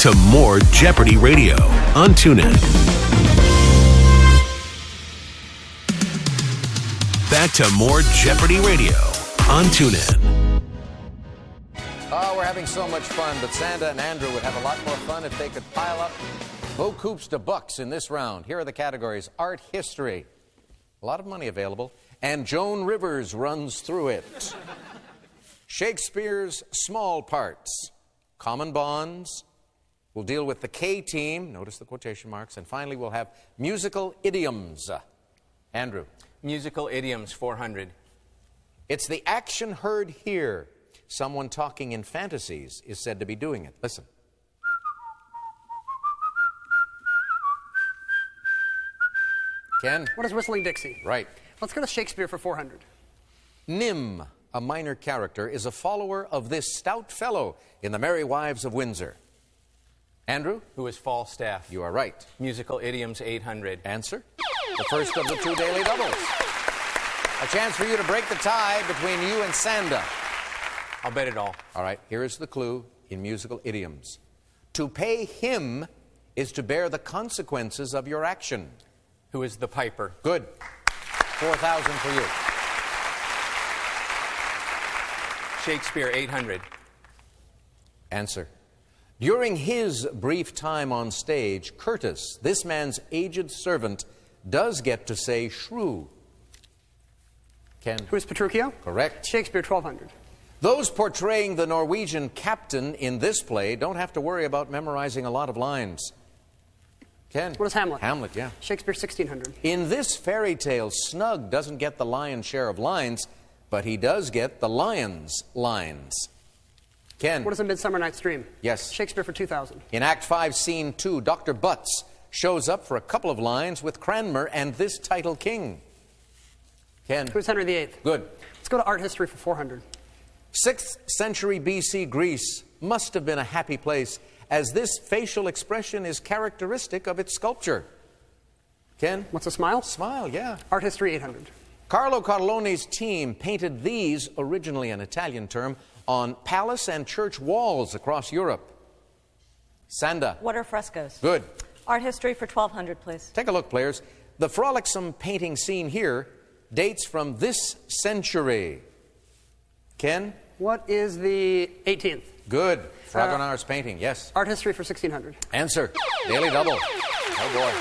to more Jeopardy Radio on TuneIn. Back to more Jeopardy Radio on TuneIn. Oh, we're having so much fun, but Sanda and Andrew would have a lot more fun if they could pile up beaucoup de bucks in this round. Here are the categories. Art history. A lot of money available. And Joan Rivers runs through it. Shakespeare's small parts. Common bonds. We'll deal with the K team. Notice the quotation marks. And finally, we'll have musical idioms. Andrew. Musical idioms, 400. It's the action heard here. Someone talking in fantasies is said to be doing it. Listen. Ken? What is Whistling Dixie? Right. Let's go to Shakespeare for 400. Nym, a minor character, is a follower of this stout fellow in The Merry Wives of Windsor. Andrew? Who is Falstaff? You are right. Musical idioms, 800. Answer? The first of the two daily doubles. A chance for you to break the tie between you and Sanda. I'll bet it all. All right, here is the clue in musical idioms. To pay him is to bear the consequences of your action. Who is the piper? Good. 4,000 for you. Shakespeare, 800. Answer. During his brief time on stage, Curtis, this man's aged servant, does get to say shrew. Ken? Who is Petruchio? Correct. Shakespeare, 1200. Those portraying the Norwegian captain in this play don't have to worry about memorizing a lot of lines. Ken? What is Hamlet? Hamlet, yeah. Shakespeare, 1600. In this fairy tale, Snug doesn't get the lion's share of lines, but he does get the lion's lines. Ken? What is A Midsummer Night's Dream? Yes. Shakespeare for 2000. In Act 5, Scene 2, Dr. Butts shows up for a couple of lines with Cranmer and this title king. Ken? Who's Henry VIII? Good. Let's go to art history for 400. 6th century BC Greece must have been a happy place, as this facial expression is characteristic of its sculpture. Ken? What's a smile? Smile, yeah. Art history, 800. Carlo Carlone's team painted these, originally an Italian term, on palace and church walls across Europe. Sanda. What are frescoes? Good. Art history for 1200, please. Take a look, players. The frolicsome painting seen here dates from this century. Ken? What is the 18th? Good. Fragonard's painting, yes. Art history for 1600. Answer. Daily double. Oh, boy.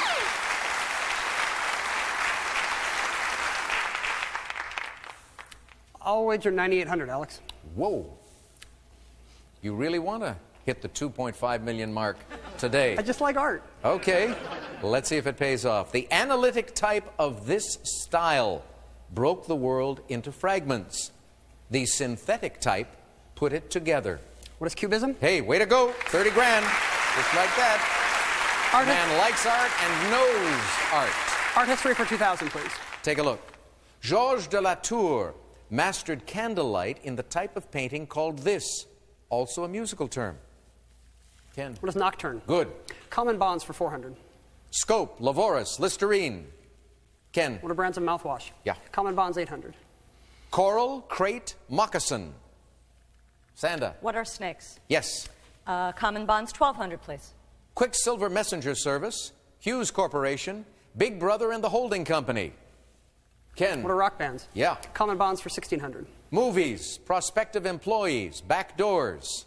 I'll wager 9,800, Alex. Whoa. You really want to hit the 2.5 million mark today? I just like art. Okay. Let's see if it pays off. The analytic type of this style broke the world into fragments. The synthetic type put it together. What is cubism? Hey, way to go. 30 grand. Just like that. Art Man likes art and knows art. Art history for 2000, please. Take a look. Georges de la Tour mastered candlelight in the type of painting called this, also a musical term. Ken? What is nocturne? Good. Common bonds for 400. Scope, Lavoris, Listerine. Ken? What are brands of mouthwash? Yeah. Common bonds, 800. Coral, crate, moccasin. Sanda? What are snakes? Yes. Common bonds, 1200, please. Quicksilver Messenger Service, Hughes Corporation, Big Brother and the Holding Company. Ken? What are rock bands? Yeah. Common bonds for 1600. Movies, prospective employees, back doors.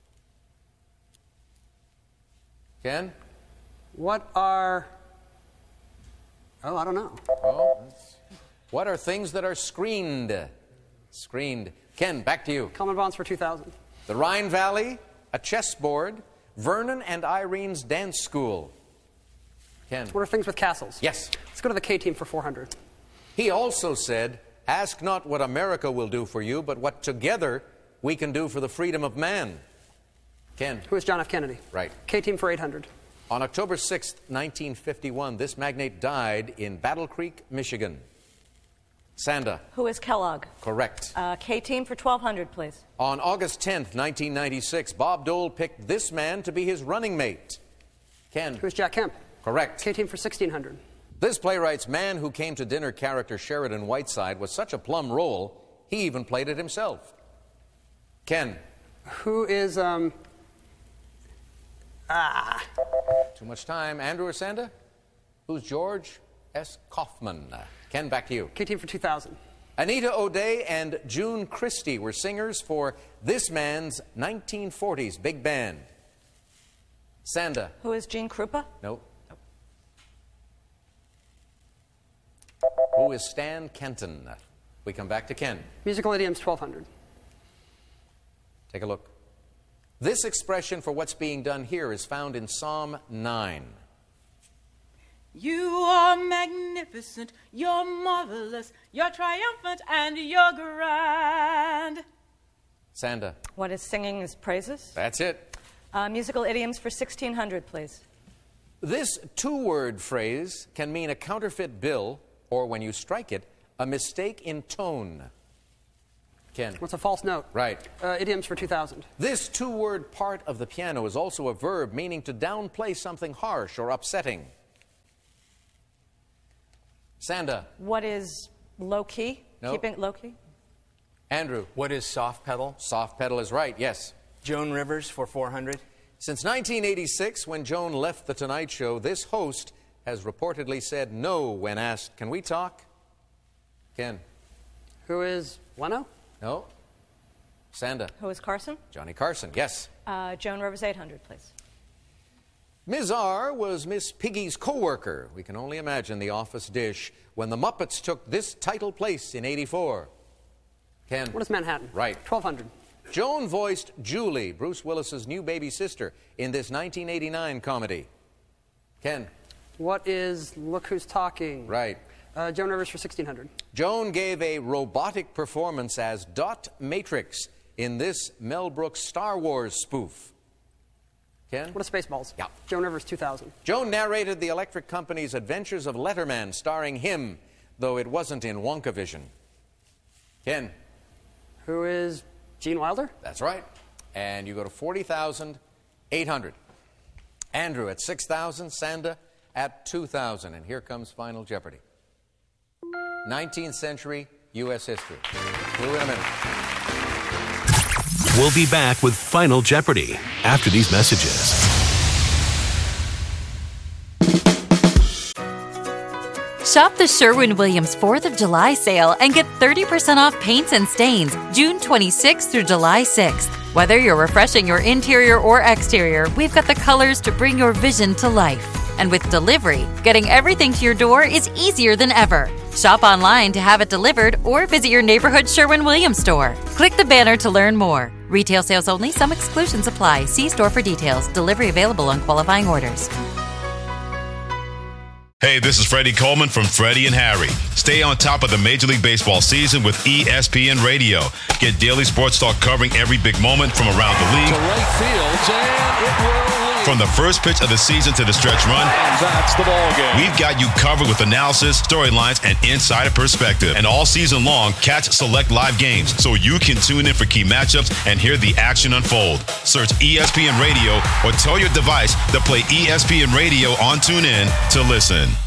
Ken? What are... Oh, I don't know. Oh, what are things that are screened? Screened. Ken, back to you. Common bonds for 2000. The Rhine Valley, a chessboard, Vernon and Irene's dance school. Ken? What are things with castles? Yes. Let's go to the K team for 400. He also said, ask not what America will do for you, but what together we can do for the freedom of man. Ken? Who is John F. Kennedy? Right. K team for 800. On October 6th, 1951, this magnate died in Battle Creek, Michigan. Sanda? Who is Kellogg? Correct. K team for 1200, please. On August 10th, 1996, Bob Dole picked this man to be his running mate. Ken? Who is Jack Kemp? Correct. K team for 1600. This playwright's man who came to dinner character Sheridan Whiteside was such a plum role, he even played it himself. Ken? Who is Too much time. Andrew or Sanda? Who's George S. Kaufman? Ken, back to you. K-Team for 2,000. Anita O'Day and June Christie were singers for this man's 1940s big band. Sanda? Who is Gene Krupa? No. Who is Stan Kenton? We come back to Ken. Musical idioms, 1,200. Take a look. This expression for what's being done here is found in Psalm 9. You are magnificent, you're marvelous, you're triumphant, and you're grand. Sanda? What is singing is praises? That's it. Musical idioms for 1,600, please. This two-word phrase can mean a counterfeit bill, or when you strike it, a mistake in tone. Ken? What's a false note? Right. Idioms for 2,000. This two-word part of the piano is also a verb meaning to downplay something harsh or upsetting. Sanda? What is low-key? No. Keeping it low-key? Andrew? What is soft pedal? Soft pedal is right, yes. Joan Rivers for 400. Since 1986, when Joan left The Tonight Show, this host has reportedly said no when asked, "Can we talk?" Ken? Who is Leno? No. Sanda? Who is Carson? Johnny Carson, yes. Joan Rivers, 800, please. Ms. R was Miss Piggy's co-worker. We can only imagine the office dish when the Muppets took this title place in '84. Ken? What is Manhattan? Right. 1,200. Joan voiced Julie, Bruce Willis's new baby sister, in this 1989 comedy. Ken? What is Look Who's Talking? Right. Joan Rivers for 1,600. Joan gave a robotic performance as Dot Matrix in this Mel Brooks Star Wars spoof. Ken? What is Spaceballs? Yeah. Joan Rivers, 2,000. Joan narrated the Electric Company's Adventures of Letterman, starring him, though it wasn't in WonkaVision. Ken? Who is Gene Wilder? That's right. And you go to 40,800. Andrew at 6,000, Sanda at 2,000. And here comes Final Jeopardy. 19th century U.S. history. Clue in a minute. We'll be back with Final Jeopardy after these messages. Shop the Sherwin-Williams 4th of July sale and get 30% off paints and stains June 26th through July 6th. Whether you're refreshing your interior or exterior, we've got the colors to bring your vision to life. And with delivery, getting everything to your door is easier than ever. Shop online to have it delivered or visit your neighborhood Sherwin-Williams store. Click the banner to learn more. Retail sales only. Some exclusions apply. See store for details. Delivery available on qualifying orders. Hey, this is Freddie Coleman from Freddie and Harry. Stay on top of the Major League Baseball season with ESPN Radio. Get daily sports talk covering every big moment from around the league. To right field, and it will lead. From the first pitch of the season to the stretch run. And that's the ball game. We've got you covered with analysis, storylines, and insider perspective. And all season long, catch select live games so you can tune in for key matchups and hear the action unfold. Search ESPN Radio or tell your device to play ESPN Radio on TuneIn to listen.